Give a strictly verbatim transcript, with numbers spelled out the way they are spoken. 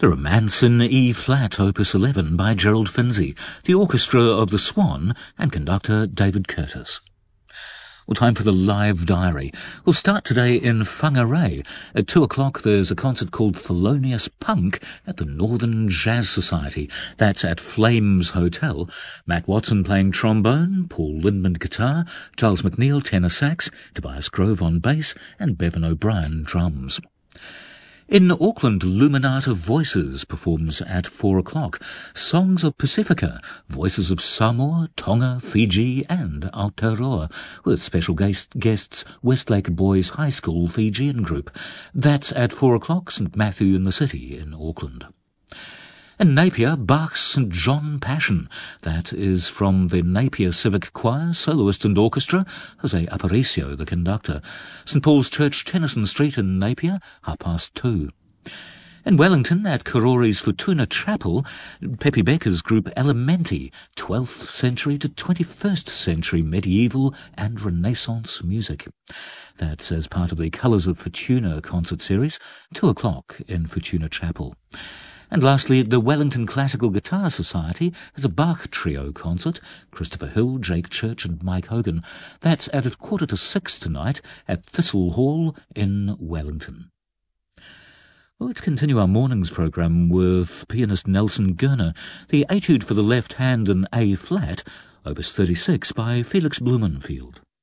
The Romance in E-flat, Opus eleven by Gerald Finzi, the orchestra of the Swan and conductor David Curtis. Well, time for the live diary. We'll start today in Whangarei. At two o'clock there's a concert called Thelonious Punk at the Northern Jazz Society. That's at Flames Hotel. Matt Watson playing trombone, Paul Lindman guitar, Charles McNeil tenor sax, Tobias Grove on bass, and Bevan O'Brien drums. In Auckland, Luminata Voices performs at four o'clock. Songs of Pacifica, voices of Samoa, Tonga, Fiji and Aotearoa, with special guest, guests Westlake Boys High School Fijian Group. That's at four o'clock, St Matthew in the City in Auckland. In Napier, Bach's Saint John Passion. That is from the Napier Civic Choir, soloist and orchestra, Jose Aparicio, the conductor. St Paul's Church, Tennyson Street in Napier, half past two. In Wellington, at Karori's Fortuna Chapel, Pepe Becker's group Elementi, twelfth century to twenty-first century medieval and Renaissance music. That's as part of the Colours of Fortuna concert series, two o'clock in Fortuna Chapel. And lastly, the Wellington Classical Guitar Society has a Bach Trio concert, Christopher Hill, Jake Church and Mike Hogan. That's at a quarter to six tonight at Thistle Hall in Wellington. Well, let's continue our morning's programme with pianist Nelson Gerner, the Etude for the Left Hand in A-flat, Opus thirty-six by Felix Blumenfield.